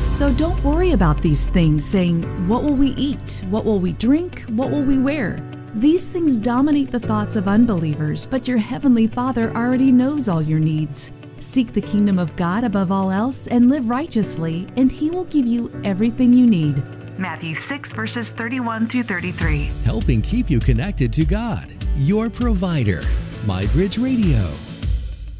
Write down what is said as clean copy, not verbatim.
So don't worry about these things, saying, "What will we eat? What will we drink? What will we wear?" These things dominate the thoughts of unbelievers, but your Heavenly Father already knows all your needs. Seek the kingdom of God above all else and live righteously, and He will give you everything you need. Matthew 6, verses 31 through 33. Helping keep you connected to God, your provider. MyBridge Radio.